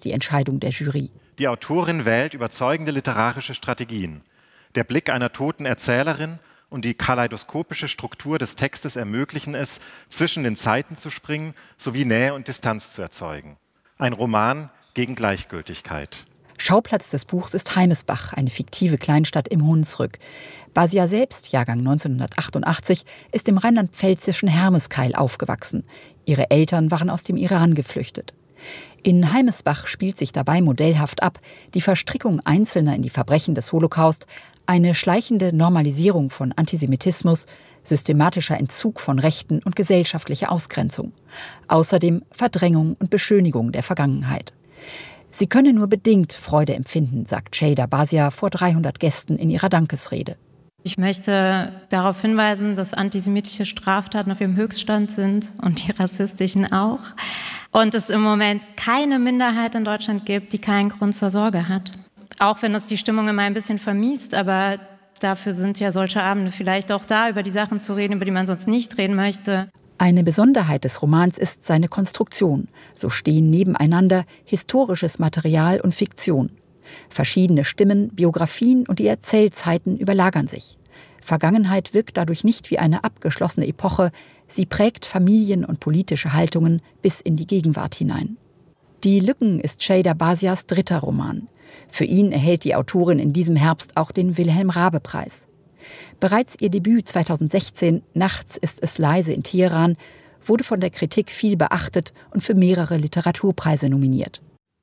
die Entscheidung der Jury. Die Autorin wählt überzeugende literarische Strategien. Der Blick einer toten Erzählerin und die kaleidoskopische Struktur des Textes ermöglichen es, zwischen den Zeiten zu springen sowie Nähe und Distanz zu erzeugen. Ein Roman gegen Gleichgültigkeit. Schauplatz des Buchs ist Heimesbach, eine fiktive Kleinstadt im Hunsrück. Basia selbst, Jahrgang 1988, ist im rheinland-pfälzischen Hermeskeil aufgewachsen. Ihre Eltern waren aus dem Iran geflüchtet. In Heimesbach spielt sich dabei modellhaft ab die Verstrickung Einzelner in die Verbrechen des Holocaust, eine schleichende Normalisierung von Antisemitismus, systematischer Entzug von Rechten und gesellschaftlicher Ausgrenzung. Außerdem Verdrängung und Beschönigung der Vergangenheit. Sie könne nur bedingt Freude empfinden, sagt Ceyda Basia vor 300 Gästen in ihrer Dankesrede. Ich möchte darauf hinweisen, dass antisemitische Straftaten auf ihrem Höchststand sind und die rassistischen auch. Und es im Moment keine Minderheit in Deutschland gibt, die keinen Grund zur Sorge hat. Auch wenn es die Stimmung immer ein bisschen vermiest, aber dafür sind ja solche Abende vielleicht auch da, über die Sachen zu reden, über die man sonst nicht reden möchte. Eine Besonderheit des Romans ist seine Konstruktion. So stehen nebeneinander historisches Material und Fiktion. Verschiedene Stimmen, Biografien und die Erzählzeiten überlagern sich. Vergangenheit wirkt dadurch nicht wie eine abgeschlossene Epoche, sie prägt Familien und politische Haltungen bis in die Gegenwart hinein. Die Lücken ist Ceyda Basias dritter Roman. Für ihn erhält die Autorin in diesem Herbst auch den Wilhelm-Raabe-Preis. Bereits ihr Debüt 2016, Nachts ist es leise in Teheran, wurde von der Kritik viel beachtet und für mehrere Literaturpreise nominiert.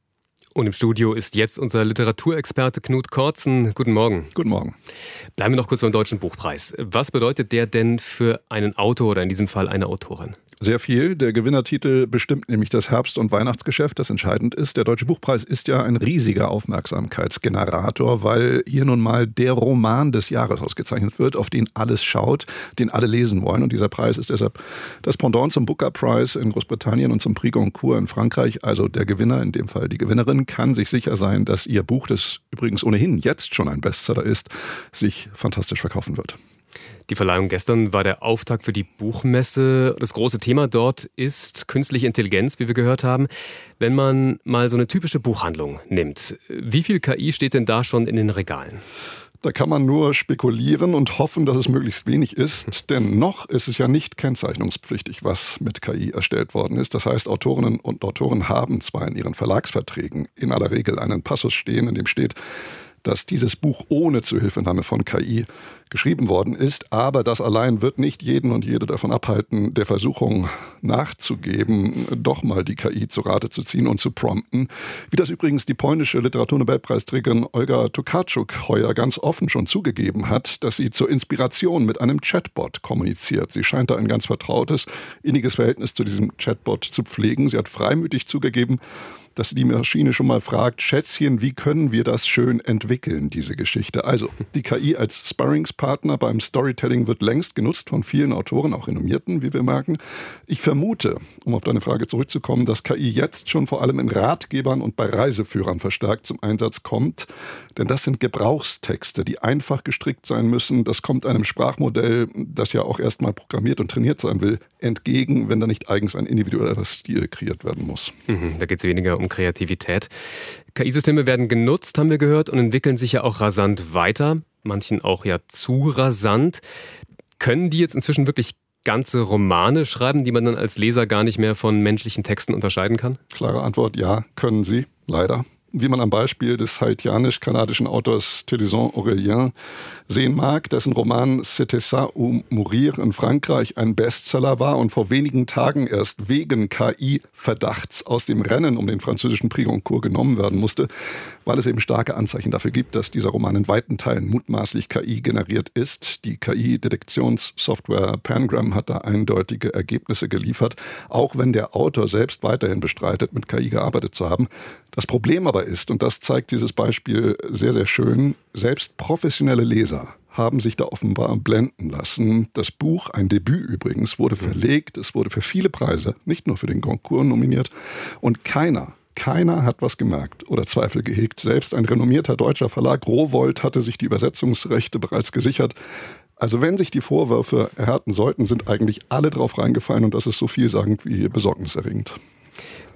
Und im Studio ist jetzt unser Literaturexperte Knut Kortzen. Guten Morgen. Guten Morgen. Bleiben wir noch kurz beim Deutschen Buchpreis. Was bedeutet der denn für einen Autor oder in diesem Fall eine Autorin? Sehr viel. Der Gewinnertitel bestimmt nämlich das Herbst- und Weihnachtsgeschäft, das entscheidend ist. Der Deutsche Buchpreis ist ja ein riesiger Aufmerksamkeitsgenerator, weil hier nun mal der Roman des Jahres ausgezeichnet wird, auf den alles schaut, den alle lesen wollen. Und dieser Preis ist deshalb das Pendant zum Booker Prize in Großbritannien und zum Prix Goncourt in Frankreich. Also der Gewinner, in dem Fall die Gewinnerin, kann sich sicher sein, dass ihr Buch, das übrigens ohnehin jetzt schon ein Bestseller ist, sich fantastisch verkaufen wird. Die Verleihung gestern war der Auftakt für die Buchmesse. Das große Thema dort ist künstliche Intelligenz, wie wir gehört haben. Wenn man mal so eine typische Buchhandlung nimmt, wie viel KI steht denn da schon in den Regalen? Da kann man nur spekulieren und hoffen, dass es möglichst wenig ist. Denn noch ist es ja nicht kennzeichnungspflichtig, was mit KI erstellt worden ist. Das heißt, Autorinnen und Autoren haben zwar in ihren Verlagsverträgen in aller Regel einen Passus stehen, in dem steht, dass dieses Buch ohne Zuhilfenahme von KI geschrieben worden ist. Aber das allein wird nicht jeden und jede davon abhalten, der Versuchung nachzugeben, doch mal die KI zu Rate zu ziehen und zu prompten. Wie das übrigens die polnische Literaturnobelpreisträgerin Olga Tokarczuk heuer ganz offen schon zugegeben hat, dass sie zur Inspiration mit einem Chatbot kommuniziert. Sie scheint da ein ganz vertrautes, inniges Verhältnis zu diesem Chatbot zu pflegen. Sie hat freimütig zugegeben, dass die Maschine schon mal fragt, Schätzchen, wie können wir das schön entwickeln, diese Geschichte? Also die KI als Sparringspartner beim Storytelling wird längst genutzt von vielen Autoren, auch renommierten, wie wir merken. Ich vermute, um auf deine Frage zurückzukommen, dass KI jetzt schon vor allem in Ratgebern und bei Reiseführern verstärkt zum Einsatz kommt. Denn das sind Gebrauchstexte, die einfach gestrickt sein müssen. Das kommt einem Sprachmodell, das ja auch erst mal programmiert und trainiert sein will, entgegen, wenn da nicht eigens ein individueller Stil kreiert werden muss. Da geht es weniger um Kreativität. KI-Systeme werden genutzt, haben wir gehört, und entwickeln sich ja auch rasant weiter. Manchen auch ja zu rasant. Können die jetzt inzwischen wirklich ganze Romane schreiben, die man dann als Leser gar nicht mehr von menschlichen Texten unterscheiden kann? Klare Antwort, ja, können sie, leider. Wie man am Beispiel des haitianisch-kanadischen Autors Téléson Aurélien sehen mag, dessen Roman C'était ça ou mourir in Frankreich ein Bestseller war und vor wenigen Tagen erst wegen KI-Verdachts aus dem Rennen um den französischen Prix Goncourt genommen werden musste, weil es eben starke Anzeichen dafür gibt, dass dieser Roman in weiten Teilen mutmaßlich KI generiert ist. Die KI-Detektionssoftware Pangram hat da eindeutige Ergebnisse geliefert, auch wenn der Autor selbst weiterhin bestreitet, mit KI gearbeitet zu haben. Das Problem aber ist, und das zeigt dieses Beispiel sehr, sehr schön, selbst professionelle Leser haben sich da offenbar blenden lassen. Das Buch, ein Debüt übrigens, wurde verlegt, es wurde für viele Preise, nicht nur für den Goncourt nominiert, und keiner hat was gemerkt oder Zweifel gehegt. Selbst ein renommierter deutscher Verlag, Rowohlt, hatte sich die Übersetzungsrechte bereits gesichert. Also wenn sich die Vorwürfe erhärten sollten, sind eigentlich alle drauf reingefallen, und das ist so vielsagend wie besorgniserregend.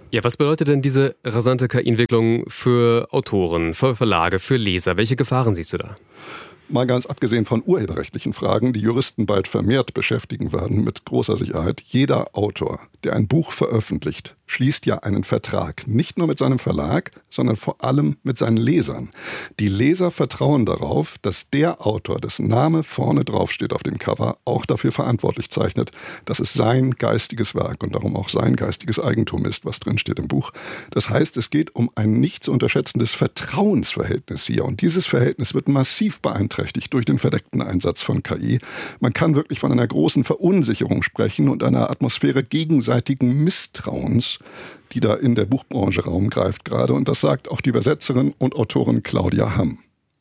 Ja, was bedeutet denn diese rasante KI-Entwicklung für Autoren, für Verlage, für Leser? Welche Gefahren siehst du da? Mal ganz abgesehen von urheberrechtlichen Fragen, die Juristen bald vermehrt beschäftigen werden, mit großer Sicherheit. Jeder Autor, der ein Buch veröffentlicht, schließt ja einen Vertrag. Nicht nur mit seinem Verlag, sondern vor allem mit seinen Lesern. Die Leser vertrauen darauf, dass der Autor, dessen Name vorne drauf steht auf dem Cover, auch dafür verantwortlich zeichnet, dass es sein geistiges Werk und darum auch sein geistiges Eigentum ist, was drin steht im Buch. Das heißt, es geht um ein nicht zu unterschätzendes Vertrauensverhältnis hier. Und dieses Verhältnis wird massiv beeinträchtigt durch den verdeckten Einsatz von KI. Man kann wirklich von einer großen Verunsicherung sprechen und einer Atmosphäre gegenseitigen Misstrauens, die da in der Buchbranche Raum greift gerade. Und das sagt auch die Übersetzerin und Autorin Claudia Hamm.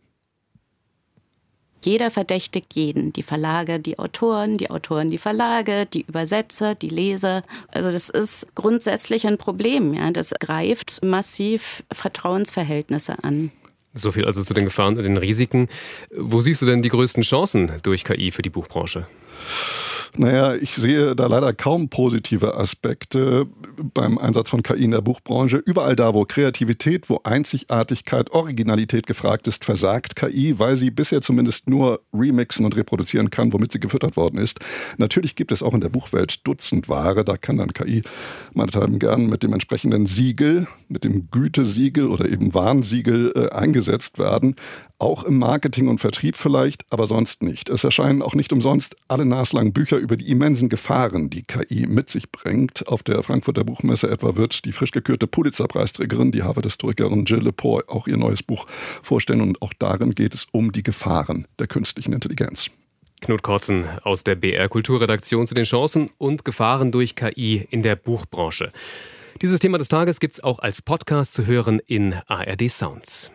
Jeder verdächtigt jeden. Die Verlage, die Autoren, die Verlage, die Übersetzer, die Leser. Also das ist grundsätzlich ein Problem. Ja. Das greift massiv Vertrauensverhältnisse an. So viel also zu den Gefahren und den Risiken. Wo siehst du denn die größten Chancen durch KI für die Buchbranche? Naja, ich sehe da leider kaum positive Aspekte beim Einsatz von KI in der Buchbranche. Überall da, wo Kreativität, wo Einzigartigkeit, Originalität gefragt ist, versagt KI, weil sie bisher zumindest nur remixen und reproduzieren kann, womit sie gefüttert worden ist. Natürlich gibt es auch in der Buchwelt Dutzend Ware, da kann dann KI meinethalben gern mit dem entsprechenden Siegel, mit dem Gütesiegel oder eben Warnsiegel eingesetzt werden. Auch im Marketing und Vertrieb vielleicht, aber sonst nicht. Es erscheinen auch nicht umsonst alle naslang Bücher über die immensen Gefahren, die KI mit sich bringt. Auf der Frankfurter Buchmesse etwa wird die frisch gekürte Pulitzer-Preisträgerin, die Harvard-Historikerin Jill Lepore, auch ihr neues Buch vorstellen. Und auch darin geht es um die Gefahren der künstlichen Intelligenz. Knut Kortzen aus der BR-Kulturredaktion zu den Chancen und Gefahren durch KI in der Buchbranche. Dieses Thema des Tages gibt es auch als Podcast zu hören in ARD Sounds.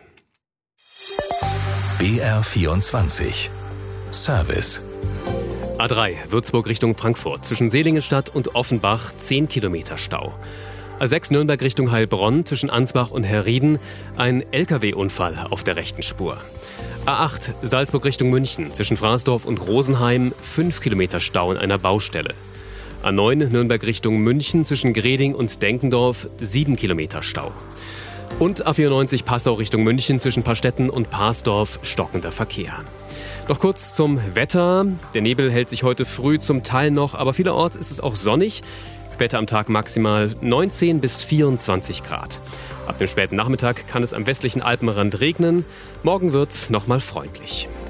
BR24 Service. A3 Würzburg Richtung Frankfurt. Zwischen Seligenstadt und Offenbach 10 Kilometer Stau. A6 Nürnberg Richtung Heilbronn. Zwischen Ansbach und Herrieden ein LKW-Unfall auf der rechten Spur. A8 Salzburg Richtung München. Zwischen Fraßdorf und Rosenheim 5 Kilometer Stau in einer Baustelle. A9 Nürnberg Richtung München. Zwischen Greding und Denkendorf 7 Kilometer Stau. Und A94 Passau Richtung München zwischen Pastetten und Parsdorf stockender Verkehr. Noch kurz zum Wetter. Der Nebel hält sich heute früh zum Teil noch, aber vielerorts ist es auch sonnig. Später am Tag maximal 19 bis 24 Grad. Ab dem späten Nachmittag kann es am westlichen Alpenrand regnen. Morgen wird's nochmal freundlich.